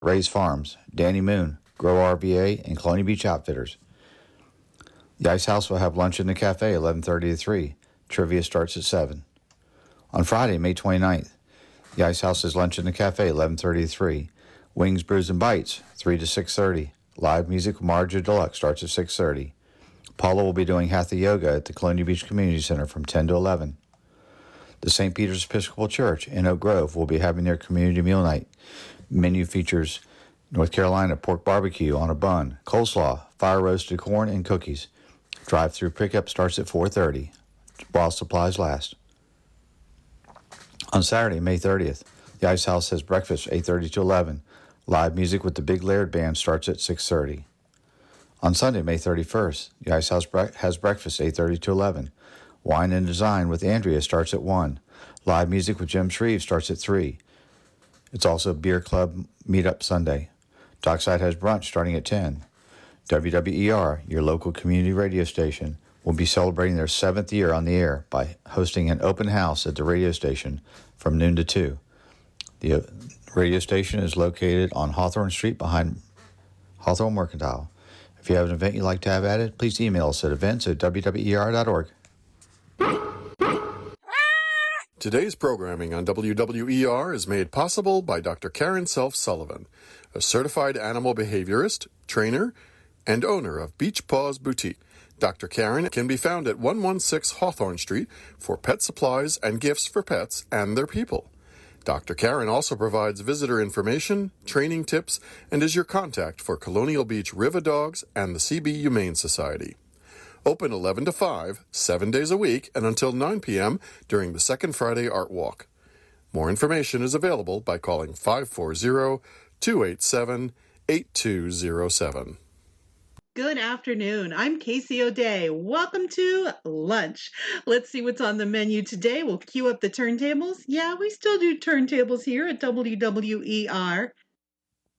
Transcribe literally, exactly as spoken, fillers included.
Ray's Farms, Danny Moon, Grow R V A, and Colony Beach Outfitters. The Ice House will have lunch in the cafe eleven thirty to three. Trivia starts at seven. On Friday, May twenty-ninth, the Ice House has lunch in the cafe eleven thirty to three. Wings, Brews, and Bites three to six thirty. Live music with Marja Deluxe starts at six thirty. Paula will be doing Hatha Yoga at the Colonial Beach Community Center from ten to eleven. The Saint Peter's Episcopal Church in Oak Grove will be having their community meal night. Menu features North Carolina pork barbecue on a bun, coleslaw, fire roasted corn, and cookies. Drive-through pickup starts at four thirty, while supplies last. On Saturday, May thirtieth, the Ice House has breakfast eight thirty to eleven. Live music with the Big Laird Band starts at six thirty. On Sunday, May thirty-first, the Ice House bre- has breakfast eight thirty to eleven. Wine and Design with Andrea starts at one. Live music with Jim Shreve starts at three. It's also Beer Club Meetup Sunday. Dockside has brunch starting at ten. W W E R, your local community radio station, will be celebrating their seventh year on the air by hosting an open house at the radio station from noon to two. The uh, radio station is located on Hawthorne Street behind Hawthorne Mercantile. If you have an event you'd like to have added, please email us at events at w w e r dot org. Today's programming on W W E R is made possible by Doctor Karen Self Sullivan, a certified animal behaviorist, trainer, and owner of Beach Paws Boutique. Doctor Karen can be found at one sixteen Hawthorne Street for pet supplies and gifts for pets and their people. Doctor Karen also provides visitor information, training tips, and is your contact for Colonial Beach River Dogs and the C B Humane Society. Open eleven to five, seven days a week, and until nine p.m. during the Second Friday Art Walk. More information is available by calling five four zero, two eight seven, eight two zero seven. Good afternoon. I'm Casey O'Day. Welcome to lunch. Let's see what's on the menu today. We'll cue up the turntables. Yeah, we still do turntables here at W W E R.